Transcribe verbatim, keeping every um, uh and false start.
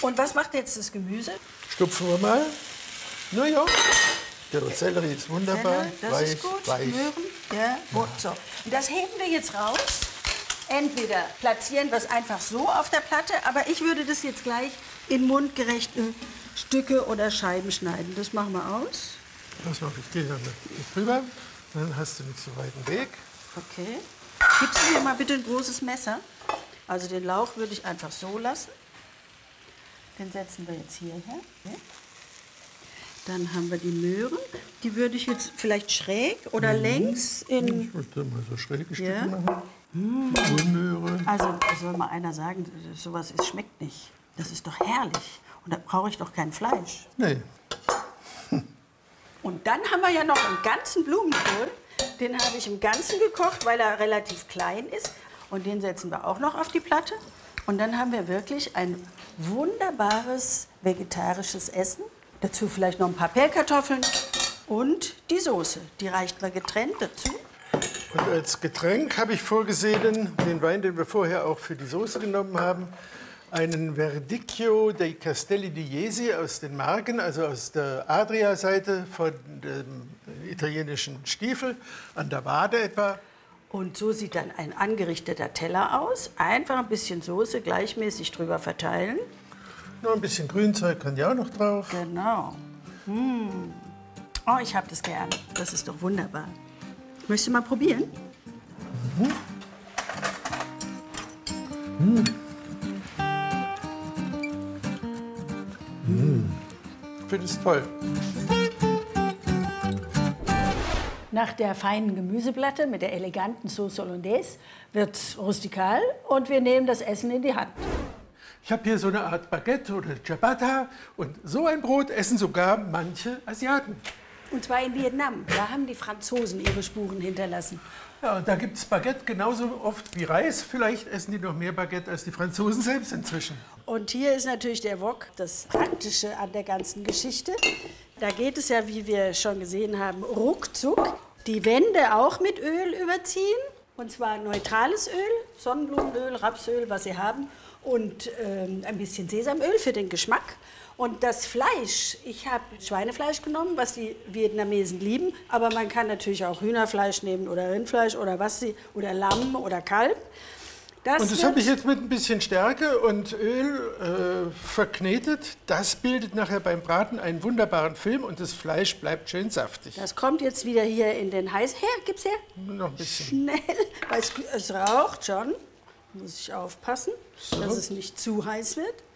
Und was macht jetzt das Gemüse? Stupfen wir mal. Na ja, der Sellerie ist wunderbar. Sellerie, das weich, ist gut. weich. Möhren, ja, gut, so. Und das heben wir jetzt raus. Entweder platzieren wir es einfach so auf der Platte, aber ich würde das jetzt gleich in mundgerechte Stücke oder Scheiben schneiden. Das machen wir aus. Pass mal auf, ich gehe dann drüber. Dann hast du nicht so weiten Weg. Okay. Gibst du mir mal bitte ein großes Messer? Also den Lauch würde ich einfach so lassen. Den setzen wir jetzt hierher. Okay. Dann haben wir die Möhren. Die würde ich jetzt vielleicht schräg oder mhm. längs in... Ich würde mal so schräge Stücke ja. machen. Mmh. Möhre. Also soll mal einer sagen, sowas ist, schmeckt nicht. Das ist doch herrlich. Und da brauche ich doch kein Fleisch. Nee. Und dann haben wir ja noch einen ganzen Blumenkohl. Den habe ich im Ganzen gekocht, weil er relativ klein ist. Und den setzen wir auch noch auf die Platte. Und dann haben wir wirklich ein wunderbares vegetarisches Essen. Dazu vielleicht noch ein paar Pellkartoffeln und die Soße. Die reicht mir getrennt dazu. Und als Getränk habe ich vorgesehen, den Wein, den wir vorher auch für die Soße genommen haben, einen Verdicchio dei Castelli di Jesi aus den Marken, also aus der Adria-Seite von dem italienischen Stiefel, an der Wade etwa. Und so sieht dann ein angerichteter Teller aus. Einfach ein bisschen Soße gleichmäßig drüber verteilen. Noch ein bisschen Grünzeug kann ja auch noch drauf. Genau. Mmh. Oh, ich hab das gern. Das ist doch wunderbar. Möchtest du mal probieren? Mhm. Mhm. Mhm. Ich finde es toll. Nach der feinen Gemüseplatte mit der eleganten Sauce Hollandaise wird's rustikal und wir nehmen das Essen in die Hand. Ich habe hier so eine Art Baguette oder Ciabatta und so ein Brot essen sogar manche Asiaten. Und zwar in Vietnam. Da haben die Franzosen ihre Spuren hinterlassen. Ja, und da gibt es Baguette genauso oft wie Reis. Vielleicht essen die noch mehr Baguette als die Franzosen selbst inzwischen. Und hier ist natürlich der Wok, das Praktische an der ganzen Geschichte. Da geht es ja, wie wir schon gesehen haben, ruckzuck. Die Wände auch mit Öl überziehen. Und zwar neutrales Öl, Sonnenblumenöl, Rapsöl, was Sie haben. Und ähm, ein bisschen Sesamöl für den Geschmack. Und das Fleisch, ich habe Schweinefleisch genommen, was die Vietnamesen lieben. Aber man kann natürlich auch Hühnerfleisch nehmen oder Rindfleisch oder was sie, oder Lamm oder Kalb. Das und das habe ich jetzt mit ein bisschen Stärke und Öl äh, verknetet. Das bildet nachher beim Braten einen wunderbaren Film und das Fleisch bleibt schön saftig. Das kommt jetzt wieder hier in den heiß. Her, gib's her. Noch ein bisschen. Schnell, weil es, es raucht schon. Muss ich aufpassen, so. dass es nicht zu heiß wird.